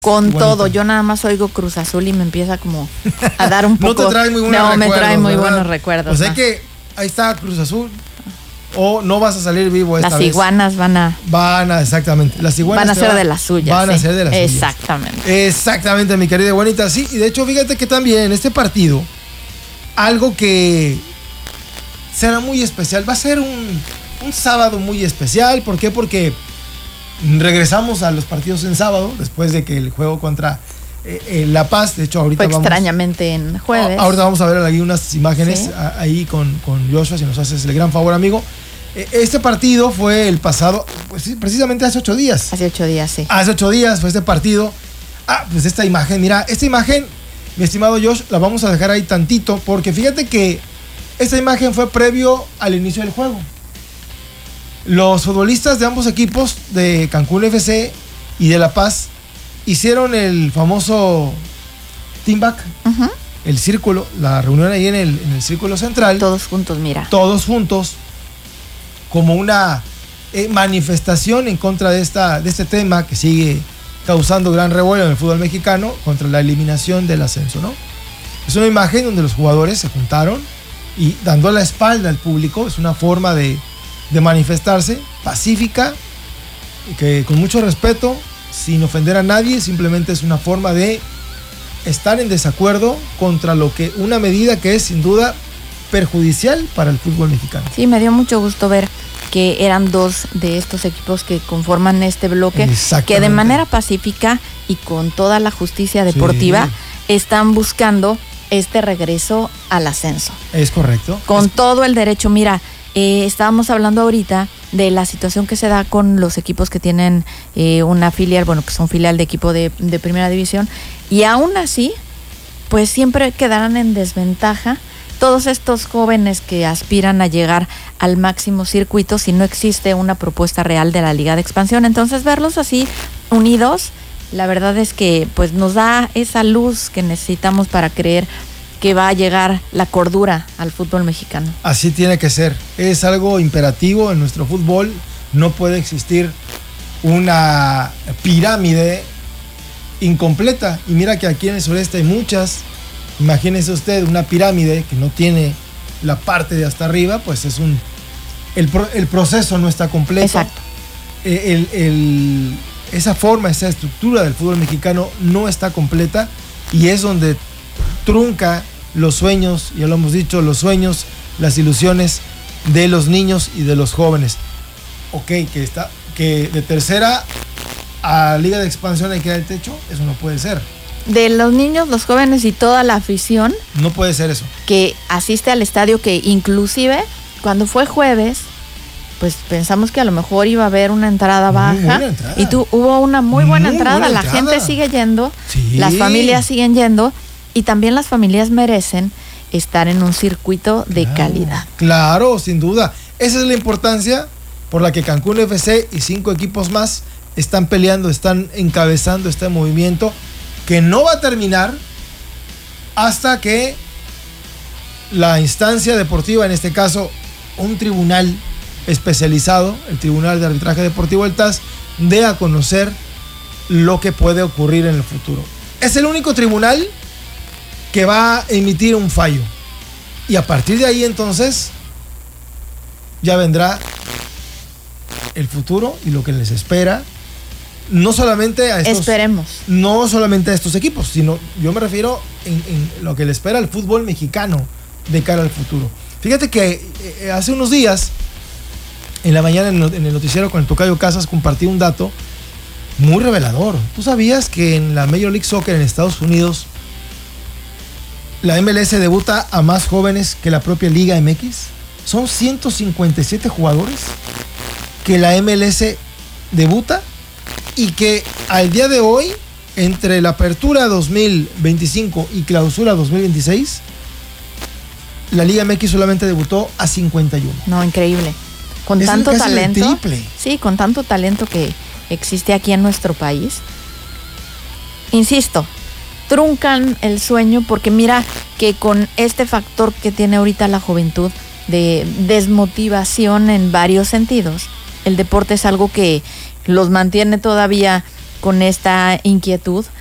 Con todo, yo nada más oigo Cruz Azul y me empieza como a dar un poco... No te trae muy buenos recuerdos. No, me trae muy ¿verdad? buenos recuerdos. Pues que ahí está Cruz Azul. O no vas a salir vivo esta vez. Las iguanas van a... Exactamente. Las iguanas van a ser de las suyas. Van a ser de las suyas. Exactamente. Exactamente, mi querida Juanita. Sí, y de hecho, fíjate que también en este partido, algo que será muy especial, va a ser un sábado muy especial. ¿Por qué? Porque regresamos a los partidos en sábado, después de que el juego contra La Paz, de hecho ahorita fue extrañamente en jueves. Ahorita vamos a ver ahí unas imágenes ahí con Joshua, si nos haces el gran favor, amigo. Este partido fue el pasado, pues sí, precisamente hace 8 días. Hace 8 días, sí. Hace 8 días fue este partido. Pues esta imagen, mira, esta imagen, mi estimado Josh, la vamos a dejar ahí tantito, porque fíjate que esta imagen fue previo al inicio del juego. Los futbolistas de ambos equipos, de Cancún FC y de La Paz, hicieron el famoso team back, el círculo, la reunión ahí en el círculo central. Todos juntos, mira. Todos juntos, como una manifestación en contra de este tema que sigue causando gran revuelo en el fútbol mexicano contra la eliminación del ascenso, ¿no? Es una imagen donde los jugadores se juntaron y dando la espalda al público. Es una forma de manifestarse pacífica, que con mucho respeto, sin ofender a nadie. Simplemente es una forma de estar en desacuerdo contra una medida que es sin duda perjudicial para el fútbol mexicano. Sí, me dio mucho gusto ver que eran 2 de estos equipos que conforman este bloque, que de manera pacífica y con toda la justicia deportiva están buscando este regreso al ascenso. Es correcto. Con todo el derecho. Mira, estábamos hablando ahorita de la situación que se da con los equipos que tienen una filial, bueno, que son filial de equipo de primera división, y aún así, pues siempre quedarán en desventaja todos estos jóvenes que aspiran a llegar al máximo circuito si no existe una propuesta real de la Liga de Expansión. Entonces, verlos así unidos, la verdad es que pues nos da esa luz que necesitamos para creer que va a llegar la cordura al fútbol mexicano. Así tiene que ser. Es algo imperativo en nuestro fútbol. No puede existir una pirámide incompleta. Y mira que aquí en el sureste hay muchas. Imagínese usted una pirámide que no tiene la parte de hasta arriba, pues es el proceso no está completo. Exacto. Esa forma, esa estructura del fútbol mexicano no está completa, y es donde trunca los sueños, ya lo hemos dicho, los sueños, las ilusiones de los niños y de los jóvenes. Ok, que de tercera a Liga de Expansión hay que dar el techo, eso no puede ser. De los niños, los jóvenes y toda la afición. No puede ser eso. Que asiste al estadio, que inclusive cuando fue jueves, pues pensamos que a lo mejor iba a haber una entrada baja. Y hubo una muy buena entrada. La gente sigue yendo, las familias siguen yendo, y también las familias merecen estar en un circuito de calidad. Claro, sin duda. Esa es la importancia por la que Cancún FC y 5 equipos más están peleando, están encabezando este movimiento, que no va a terminar hasta que la instancia deportiva, en este caso un tribunal especializado, el Tribunal de Arbitraje Deportivo del TAS, dé a conocer lo que puede ocurrir en el futuro. Es el único tribunal que va a emitir un fallo, y a partir de ahí entonces ya vendrá el futuro y lo que les espera. No solamente a estos equipos, sino yo me refiero en lo que le espera al fútbol mexicano de cara al futuro. Fíjate que hace unos días, en la mañana en el noticiero con el tocayo Casas, compartí un dato muy revelador. ¿Tú sabías que en la Major League Soccer en Estados Unidos, la MLS debuta a más jóvenes que la propia Liga MX? Son 157 jugadores que la MLS debuta, y que al día de hoy, entre la apertura 2025 y clausura 2026, la Liga MX solamente debutó a 51. No, increíble. Con tanto talento. Sí, con tanto talento que existe aquí en nuestro país. Insisto, truncan el sueño, porque mira que con este factor que tiene ahorita la juventud de desmotivación en varios sentidos, el deporte es algo que los mantiene todavía con esta inquietud